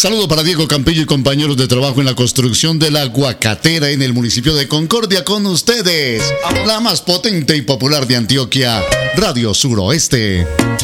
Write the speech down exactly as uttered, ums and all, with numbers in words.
Saludo para Diego Campillo y compañeros de trabajo en la construcción de la Aguacatera en el municipio de Concordia. Con ustedes, la más potente y popular de Antioquia, Radio Suroeste.